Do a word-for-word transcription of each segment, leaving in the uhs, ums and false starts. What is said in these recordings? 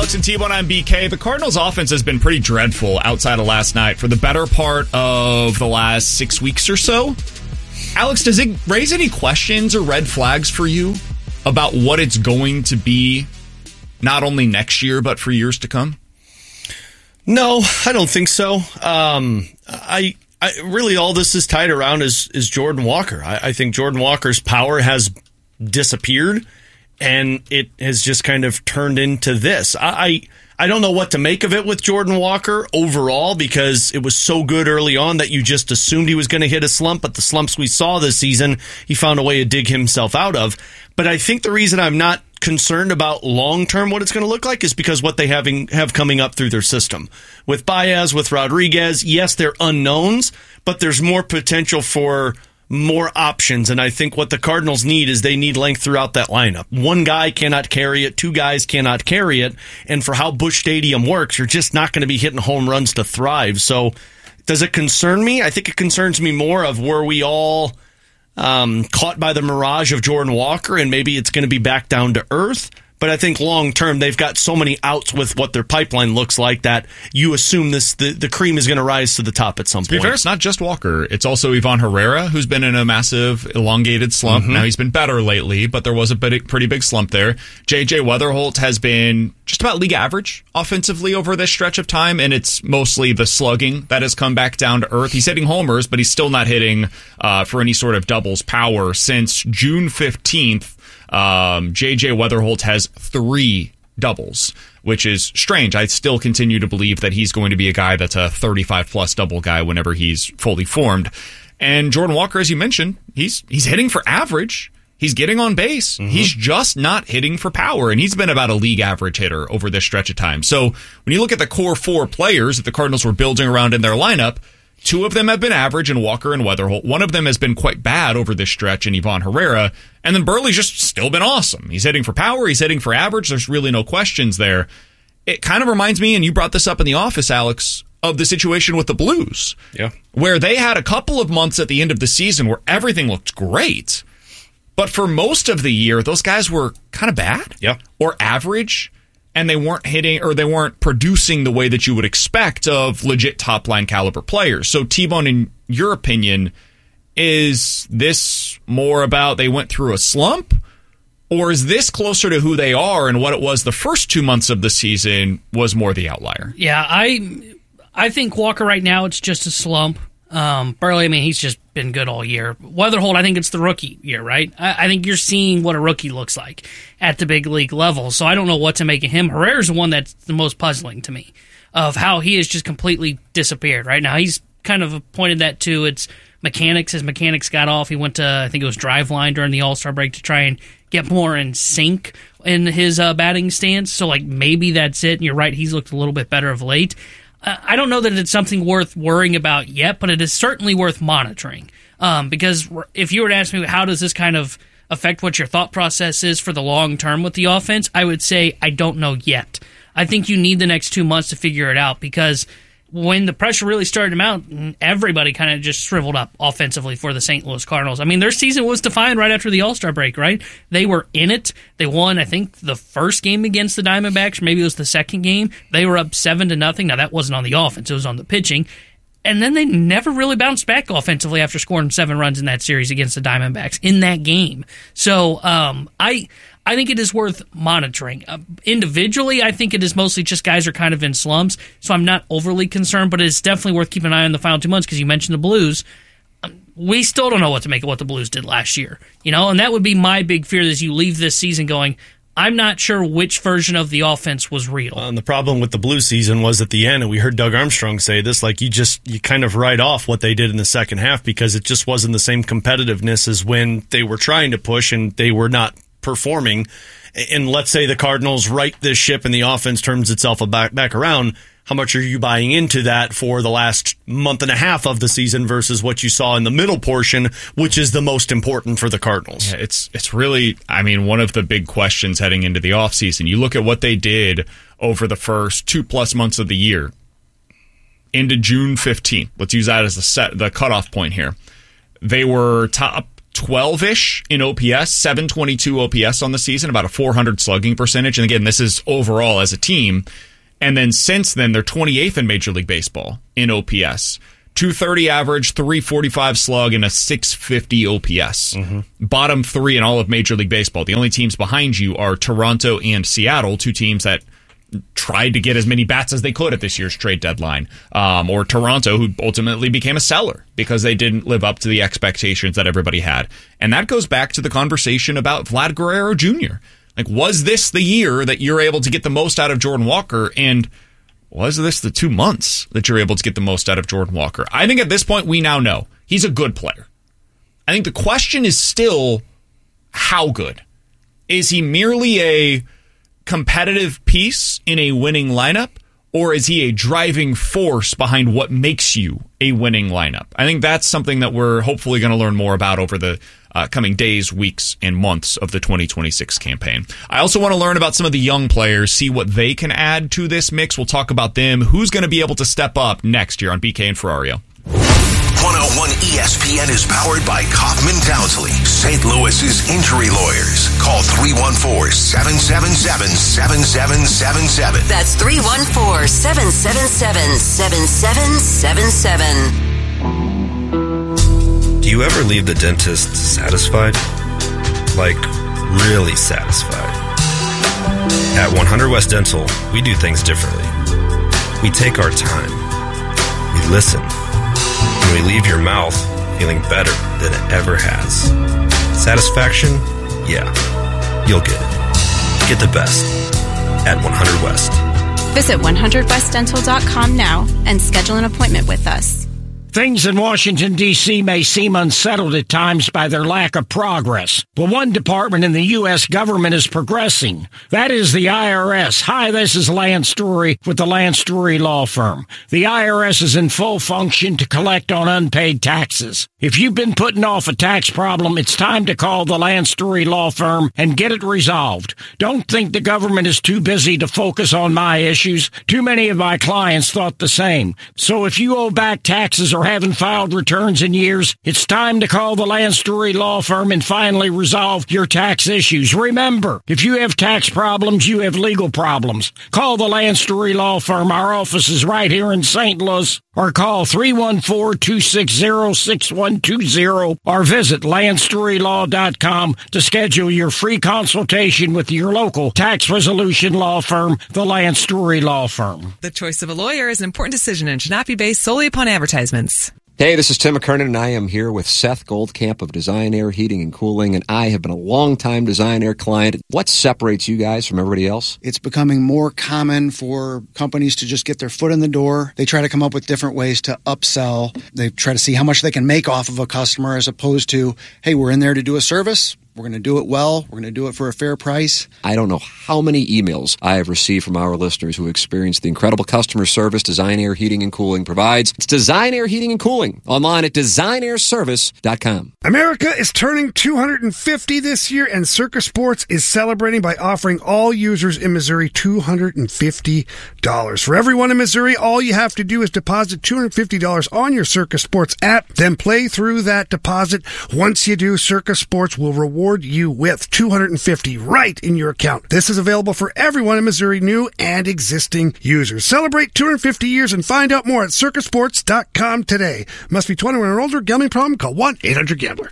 Alex and T-Bone on B K. The Cardinals' offense has been pretty dreadful outside of last night for the better part of the last six weeks or so. Alex, does it raise any questions or red flags for you about what it's going to be not only next year, but for years to come? No, I don't think so. Um, I, I really all this is tied around is, is Jordan Walker. I, I think Jordan Walker's power has disappeared, and it has just kind of turned into this. I, I I don't know what to make of it with Jordan Walker overall, because it was so good early on that you just assumed he was going to hit a slump, but the slumps we saw this season, he found a way to dig himself out of. But I think the reason I'm not concerned about long-term what it's going to look like is because what they having have coming up through their system. With Baez, with Rodriguez, yes, they're unknowns, but there's more potential for more options, and I think what the Cardinals need is they need length throughout that lineup. One guy cannot carry it, two guys cannot carry it, and for how Busch Stadium works, you're just not going to be hitting home runs to thrive. So does it concern me? I think it concerns me more of were we all um, caught by the mirage of Jordan Walker, and maybe it's going to be back down to earth. But I think long-term, they've got so many outs with what their pipeline looks like that you assume this the, the cream is going to rise to the top at some to point. To be fair, it's not just Walker. It's also Ivan Herrera, who's been in a massive, elongated slump. Mm-hmm. Now, he's been better lately, but there was a pretty big slump there. J J Weatherholt has been just about league average offensively over this stretch of time, and it's mostly the slugging that has come back down to earth. He's hitting homers, but he's still not hitting uh, for any sort of doubles power. Since June fifteenth, Um, J J Weatherholt has three doubles, which is strange. I still continue to believe that he's going to be a guy that's a thirty-five plus double guy whenever he's fully formed. And Jordan Walker, as you mentioned, he's he's hitting for average. He's getting on base. Mm-hmm. He's just not hitting for power, and he's been about a league average hitter over this stretch of time. So when you look at the core four players that the Cardinals were building around in their lineup, two of them have been average in Walker and Weatherholt. One of them has been quite bad over this stretch in Ivan Herrera. And then Burley's just still been awesome. He's hitting for power. He's hitting for average. There's really no questions there. It kind of reminds me, and you brought this up in the office, Alex, of the situation with the Blues. Yeah. Where they had a couple of months at the end of the season where everything looked great. But for most of the year, those guys were kind of bad. Yeah. Or average. And they weren't hitting, or they weren't producing the way that you would expect of legit top-line caliber players. So, T-Bone, in your opinion, is this more about they went through a slump? Or is this closer to who they are, and what it was the first two months of the season was more the outlier? Yeah, I I think Walker right now, it's just a slump. Um, Burley, I mean, he's just been good all year. Weatherholt, I think it's the rookie year, right? I, I think you're seeing what a rookie looks like at the big league level, so I don't know what to make of him. Herrera's the one that's the most puzzling to me, of how he has just completely disappeared right now. He's kind of pointed that to its mechanics. His mechanics got off. He went to, I think it was Driveline during the All-Star break to try and get more in sync in his uh, batting stance, so like maybe that's it, and you're right, he's looked a little bit better of late. I don't know that it's something worth worrying about yet, but it is certainly worth monitoring. Um, because if you were to ask me how does this kind of affect what your thought process is for the long term with the offense, I would say I don't know yet. I think you need the next two months to figure it out, because when the pressure really started to mount, everybody kind of just shriveled up offensively for the Saint Louis Cardinals. I mean, their season was defined right after the All-Star break, right? They were in it. They won, I think, the first game against the Diamondbacks, or maybe it was the second game. They were up seven to nothing. Now, that wasn't on the offense. It was on the pitching. And then they never really bounced back offensively after scoring seven runs in that series against the Diamondbacks in that game. So um, I I think it is worth monitoring. Uh, individually, I think it is mostly just guys are kind of in slumps, so I'm not overly concerned, but it's definitely worth keeping an eye on the final two months, because you mentioned the Blues. Um, we still don't know what to make of what the Blues did last year, you know, and that would be my big fear as you leave this season going, I'm not sure which version of the offense was real. Uh, and the problem with the Blues season was at the end, and we heard Doug Armstrong say this, like you just, you kind of write off what they did in the second half, because it just wasn't the same competitiveness as when they were trying to push and they were not performing. And let's say the Cardinals right this ship and the offense turns itself back, back around. How much are you buying into that for the last month and a half of the season versus what you saw in the middle portion, which is the most important for the Cardinals? Yeah, it's it's really, I mean, one of the big questions heading into the offseason. You look at what they did over the first two-plus months of the year into June fifteenth. Let's use that as the set, the cutoff point here. They were top twelve-ish in O P S, seven twenty-two O P S on the season, about a four hundred slugging percentage. And again, this is overall as a team. And then since then, they're twenty-eighth in Major League Baseball in O P S. two thirty average, three forty-five slug, and a six fifty O P S. Mm-hmm. Bottom three in all of Major League Baseball. The only teams behind you are Toronto and Seattle, two teams that tried to get as many bats as they could at this year's trade deadline. Um, or Toronto, who ultimately became a seller because they didn't live up to the expectations that everybody had. And that goes back to the conversation about Vlad Guerrero Junior Like, was this the year that you're able to get the most out of Jordan Walker? And was this the two months that you're able to get the most out of Jordan Walker? I think at this point, we now know he's a good player. I think the question is still, how good? Is he merely a competitive piece in a winning lineup, or is he a driving force behind what makes you a winning lineup? I think that's something that we're hopefully going to learn more about over the uh, coming days, weeks, and months of the twenty twenty-six campaign. I also want to learn about some of the young players, see what they can add to this mix. We'll talk about them. Who's going to be able to step up next year on B K and Ferrario? one oh one E S P N is powered by Kaufman Townsley, Saint Louis's injury lawyers. Call three one four, seven seven seven, seven seven seven seven. That's three one four, seven seven seven, seven seven seven seven. Do you ever leave the dentist satisfied? Like, really satisfied? At one hundred West Dental, we do things differently. We take our time. We listen. And we leave your mouth feeling better than it ever has. Satisfaction? Yeah. You'll get it. Get the best at one hundred West. Visit one hundred west dental dot com now and schedule an appointment with us. Things in Washington, D C may seem unsettled at times by their lack of progress. But one department in the U S government is progressing. That is the I R S. Hi, this is Lance Story with the Lance Story Law Firm. The I R S is in full function to collect on unpaid taxes. If you've been putting off a tax problem, it's time to call the Lance Story Law Firm and get it resolved. Don't think the government is too busy to focus on my issues. Too many of my clients thought the same. So if you owe back taxes or haven't filed returns in years, it's time to call the Lance Story Law Firm and finally resolve your tax issues. Remember, if you have tax problems, you have legal problems. Call the Lance Story Law Firm. Our office is right here in Saint Louis. Or call three one four, two six zero, six one two zero or visit lance story law dot com to schedule your free consultation with your local tax resolution law firm, the Lance Story Law Firm. The choice of a lawyer is an important decision and should not be based solely upon advertisements. Hey, this is Tim McKernan, and I am here with Seth Goldcamp of Design Air Heating and Cooling, and I have been a long-time Design Air client. What separates you guys from everybody else? It's becoming more common for companies to just get their foot in the door. They try to come up with different ways to upsell. They try to see how much they can make off of a customer as opposed to, hey, we're in there to do a service. We're going to do it well. We're going to do it for a fair price. I don't know how many emails I have received from our listeners who experience the incredible customer service Design Air Heating and Cooling provides. It's Design Air Heating and Cooling, online at design air service dot com. America is turning two hundred fifty this year, and Circa Sports is celebrating by offering all users in Missouri two hundred fifty dollars. For everyone in Missouri, all you have to do is deposit two hundred fifty dollars on your Circa Sports app, then play through that deposit. Once you do, Circa Sports will reward you with two hundred fifty dollars right in your account. This is available for everyone in Missouri, new and existing users. Celebrate two hundred fifty years and find out more at circa sports dot com today. Must be twenty-one or older. Gambling problem? Call one eight hundred gambler.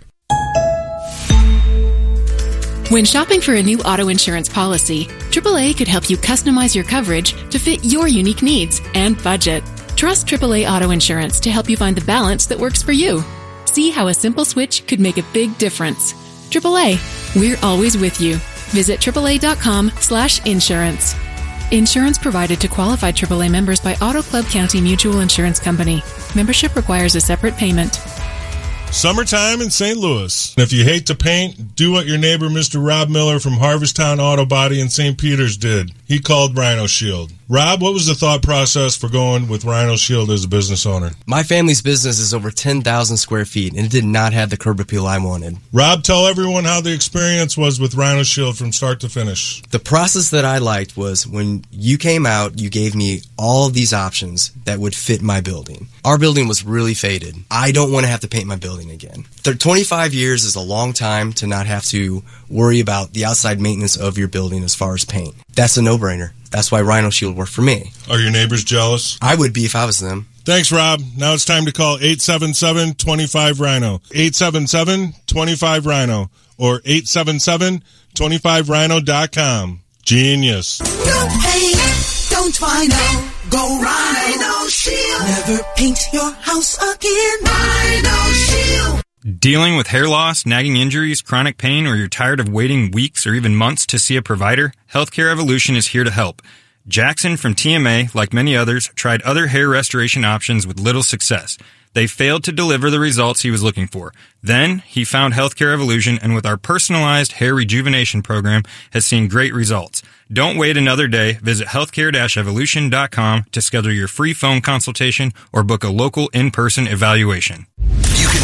When shopping for a new auto insurance policy, triple A could help you customize your coverage to fit your unique needs and budget. Trust triple A Auto Insurance to help you find the balance that works for you. See how a simple switch could make a big difference. triple A, we're always with you. Visit triple A dot com slash insurance. Insurance provided to qualified triple A members by Auto Club County Mutual Insurance Company. Membership requires a separate payment. Summertime in Saint Louis. If you hate to paint, do what your neighbor Mister Rob Miller from Harvest Town Auto Body in Saint Peters did. He called Rhino Shield. Rob, what was the thought process for going with Rhino Shield as a business owner? My family's business is over ten thousand square feet, and it did not have the curb appeal I wanted. Rob, tell everyone how the experience was with Rhino Shield from start to finish. The process that I liked was when you came out, you gave me all of these options that would fit my building. Our building was really faded. I don't want to have to paint my building again. twenty-five years is a long time to not have to worry about the outside maintenance of your building as far as paint. That's a no-brainer. That's why Rhino Shield worked for me. Are your neighbors jealous? I would be if I was them. Thanks, Rob. Now it's time to call eight seven seven, two five, Rhino. eight seven seven, two five, Rhino. Or eight seven seven, two five rhino dot com. Genius. No pain, don't Rhino. Go Rhino Shield. Never paint your house again. Rhino Shield. Dealing with hair loss, nagging injuries, chronic pain, or you're tired of waiting weeks or even months to see a provider? Healthcare Evolution is here to help. Jackson from T M A, like many others, tried other hair restoration options with little success. They failed to deliver the results he was looking for. Then, he found Healthcare Evolution, and with our personalized hair rejuvenation program, has seen great results. Don't wait another day. Visit healthcare evolution dot com to schedule your free phone consultation or book a local in-person evaluation. You can